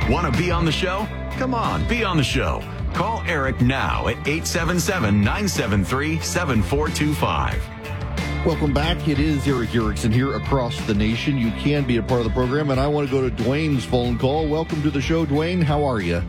Want to be on the show? Come on, be on the show. Call Eric now at 877-973-7425. Welcome back. It is Eric Erickson here across the nation. You can be a part of the program, and I want to go to Dwayne's phone call. Welcome to the show, Dwayne. How are you?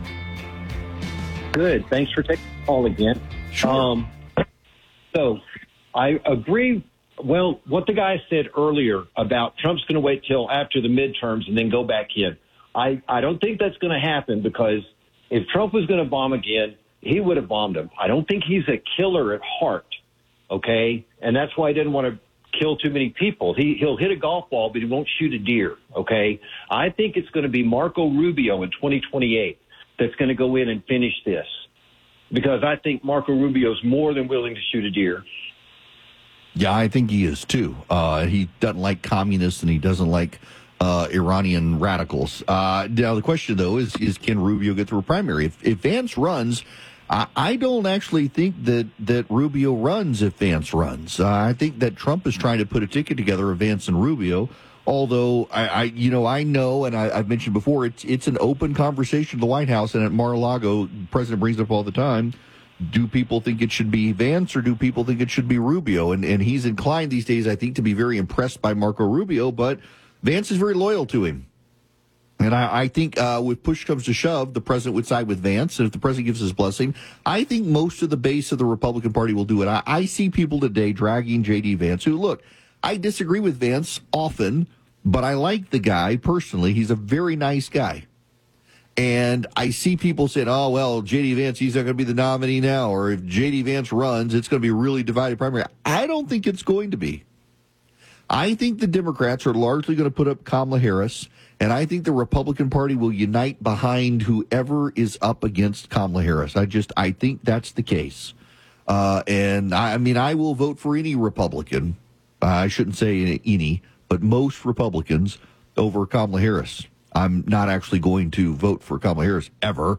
Good. Thanks for taking the call again. Sure. So I agree. Well, what the guy said earlier about Trump's going to wait till after the midterms and then go back in. I don't think that's going to happen, because if Trump was going to bomb again, he would have bombed him. I don't think he's a killer at heart. Okay. And that's why he didn't want to kill too many people. He'll hit a golf ball, but he won't shoot a deer. Okay. I think it's going to be Marco Rubio in 2028 that's going to go in and finish this, because I think Marco Rubio's more than willing to shoot a deer. Yeah, I think he is too. He doesn't like communists, and he doesn't like Iranian radicals. Now, the question, though, is can Rubio get through a primary? If Vance runs, I don't actually think that Rubio runs if Vance runs. I think that Trump is trying to put a ticket together of Vance and Rubio. Although I know, and I've mentioned before, it's an open conversation at the White House and at Mar-a-Lago. The president brings it up all the time. Do people think it should be Vance, or do people think it should be Rubio? And he's inclined these days, I think, to be very impressed by Marco Rubio, but Vance is very loyal to him. And I think if push comes to shove, the president would side with Vance. And if the president gives his blessing, I think most of the base of the Republican Party will do it. I see people today dragging J.D. Vance, who, look, I disagree with Vance often, but I like the guy personally. He's a very nice guy. And I see people saying, oh, well, J.D. Vance, he's not going to be the nominee now. Or if J.D. Vance runs, it's going to be a really divided primary. I don't think it's going to be. I think the Democrats are largely going to put up Kamala Harris, and I think the Republican Party will unite behind whoever is up against Kamala Harris. I think that's the case. And I will vote for any Republican. I shouldn't say any, but most Republicans over Kamala Harris. I'm not actually going to vote for Kamala Harris ever.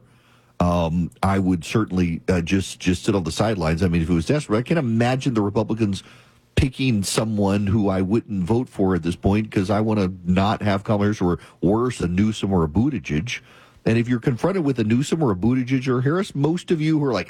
I would certainly just sit on the sidelines. I mean, if it was desperate, I can't imagine the Republicans picking someone who I wouldn't vote for at this point, because I want to not have Kamala Harris, or worse, a Newsom or a Buttigieg. And if you're confronted with a Newsom or a Buttigieg or a Harris, most of you who are like,